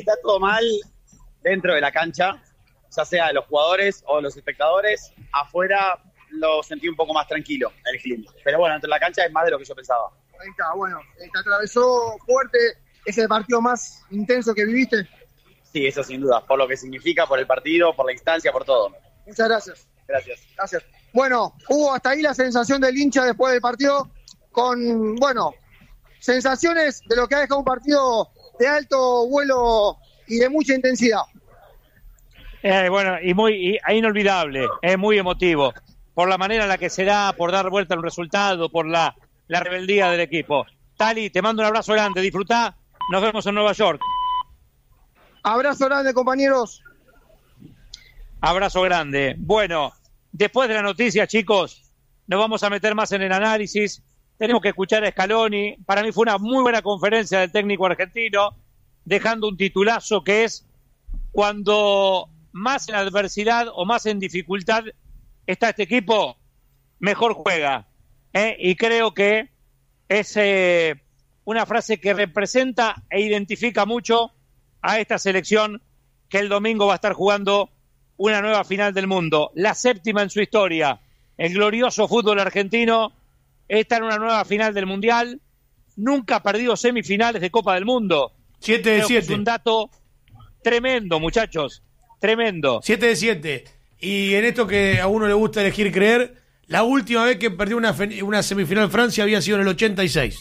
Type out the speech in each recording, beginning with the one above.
está todo mal dentro de la cancha, ya sea de los jugadores o los espectadores. Afuera lo sentí un poco más tranquilo el clima. Pero bueno, dentro de la cancha es más de lo que yo pensaba. Ahí está, bueno, te atravesó fuerte ese partido más intenso que viviste. Sí, eso sin duda, por lo que significa, por el partido, por la instancia, por todo. Muchas gracias. Gracias. Bueno, hubo hasta ahí la sensación del hincha después del partido, con, bueno, sensaciones de lo que ha dejado un partido de alto vuelo y de mucha intensidad. Bueno, y inolvidable, muy emotivo, por la manera en la que se da, por dar vuelta a un resultado, por la rebeldía del equipo. Tali, te mando un abrazo grande, disfrutá, nos vemos en Nueva York. Abrazo grande, compañeros. Abrazo grande. Bueno, después de la noticia, chicos, nos vamos a meter más en el análisis. Tenemos que escuchar a Scaloni. Para mí fue una muy buena conferencia del técnico argentino, dejando un titulazo que es: cuando más en adversidad o más en dificultad está este equipo, mejor juega. Y creo que es una frase que representa e identifica mucho a esta selección que el domingo va a estar jugando una nueva final del mundo, la 7ª en su historia. El glorioso fútbol argentino está en una nueva final del Mundial, nunca ha perdido semifinales de Copa del Mundo. 7 de 7. Es un dato tremendo, muchachos, tremendo. 7 de 7. Y en esto que a uno le gusta elegir creer, la última vez que perdió una semifinal en Francia había sido en el 86.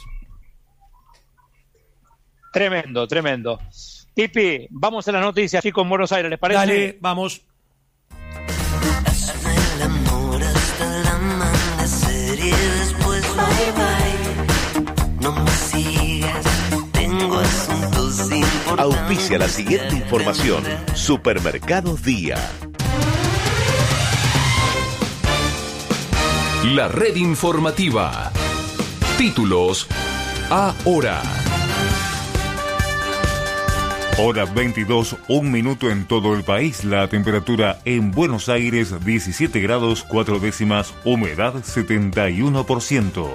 Tremendo. Tipi, vamos a las noticias, chicos, en Buenos Aires, ¿les parece? Dale, vamos. Auspicia la siguiente información. Supermercados Día. La red informativa. Títulos ahora. Hora 22, 1 minuto en todo el país. La temperatura en Buenos Aires 17 grados 4 décimas, humedad 71%.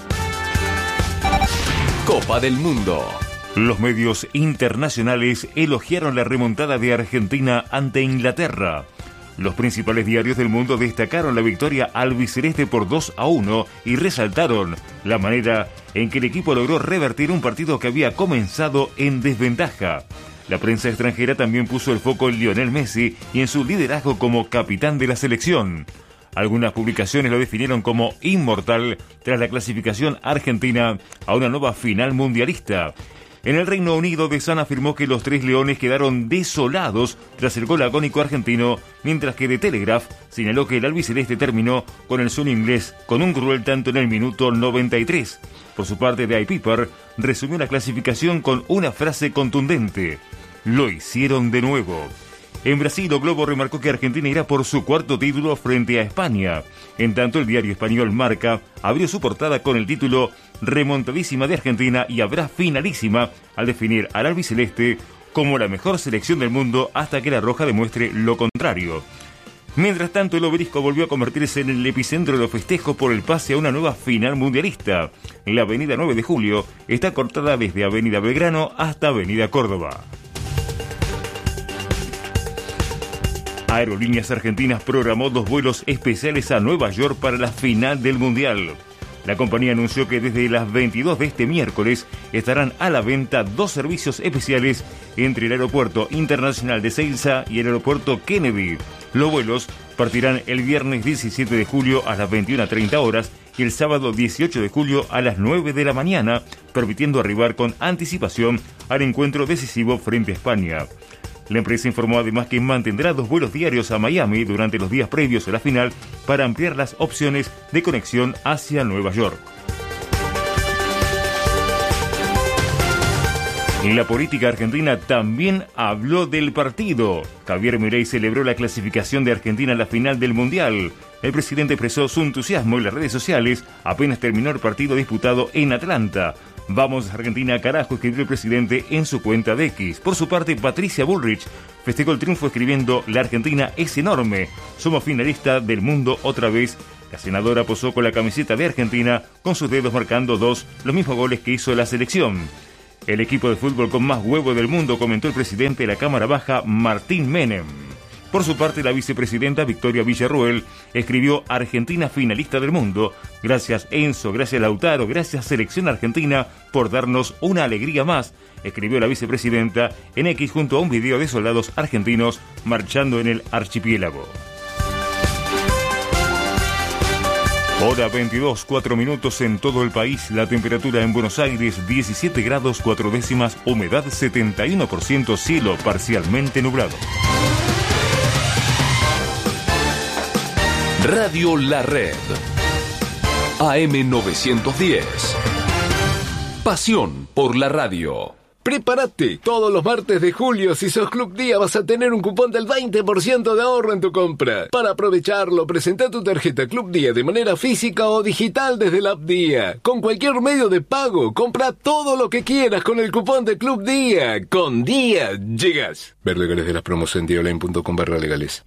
Copa del Mundo. Los medios internacionales elogiaron la remontada de Argentina ante Inglaterra. Los principales diarios del mundo destacaron la victoria albiceleste por 2-1 y resaltaron la manera en que el equipo logró revertir un partido que había comenzado en desventaja. La prensa extranjera también puso el foco en Lionel Messi y en su liderazgo como capitán de la selección. Algunas publicaciones lo definieron como inmortal tras la clasificación argentina a una nueva final mundialista. En el Reino Unido, The Sun afirmó que los tres leones quedaron desolados tras el gol agónico argentino, mientras que The Telegraph señaló que el albiceleste terminó con el sueño inglés con un cruel tanto en el minuto 93. Por su parte, The Piper resumió la clasificación con una frase contundente: lo hicieron de nuevo. En Brasil, O Globo remarcó que Argentina irá por su cuarto título frente a España. En tanto, el diario español Marca abrió su portada con el título "Remontadísima de Argentina y habrá finalísima", al definir al albiceleste como la mejor selección del mundo hasta que la roja demuestre lo contrario. Mientras tanto, el Obelisco volvió a convertirse en el epicentro de los festejos por el pase a una nueva final mundialista. La avenida 9 de Julio está cortada desde Avenida Belgrano hasta Avenida Córdoba. Aerolíneas Argentinas programó 2 vuelos especiales a Nueva York para la final del Mundial. La compañía anunció que desde las 22 de este miércoles estarán a la venta 2 servicios especiales entre el Aeropuerto Internacional de Ezeiza y el Aeropuerto Kennedy. Los vuelos partirán el viernes 17 de julio a las 21:30 horas y el sábado 18 de julio a las 9 de la mañana, permitiendo arribar con anticipación al encuentro decisivo frente a España. La empresa informó además que mantendrá 2 vuelos diarios a Miami durante los días previos a la final para ampliar las opciones de conexión hacia Nueva York. En la política argentina también habló del partido. Javier Milei celebró la clasificación de Argentina a la final del Mundial. El presidente expresó su entusiasmo en las redes sociales apenas terminó el partido disputado en Atlanta. "Vamos Argentina, carajo", escribió el presidente en su cuenta de X. Por su parte, Patricia Bullrich festejó el triunfo escribiendo: "La Argentina es enorme, somos finalistas del mundo otra vez". La senadora posó con la camiseta de Argentina, con sus dedos marcando 2, los mismos goles que hizo la selección. El equipo de fútbol con más huevo del mundo, comentó el presidente de la Cámara Baja, Martín Menem. Por su parte, la vicepresidenta Victoria Villarruel escribió: Argentina finalista del mundo. Gracias Enzo, gracias Lautaro, gracias Selección Argentina por darnos una alegría más, escribió la vicepresidenta en X junto a un video de soldados argentinos marchando en el archipiélago. Hora 22, 4 minutos en todo el país. La temperatura en Buenos Aires 17 grados 4 décimas, humedad 71%, cielo parcialmente nublado. Radio La Red. AM 910. Pasión por la radio. Prepárate, todos los martes de julio, si sos Club Día, vas a tener un cupón del 20% de ahorro en tu compra. Para aprovecharlo, presenta tu tarjeta Club Día de manera física o digital desde la app Día. Con cualquier medio de pago, compra todo lo que quieras con el cupón de Club Día. Con Día llegas. Ver legales de las promos en diaonline.com/legales.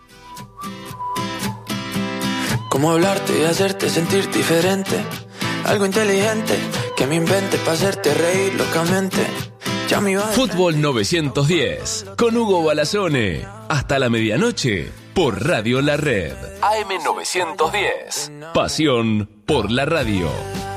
¿Cómo hablarte y hacerte sentir diferente? Algo inteligente que me invente para hacerte reír locamente. Fútbol 910 con Hugo Balazone. Hasta la medianoche por Radio La Red. AM 910. Pasión por la radio.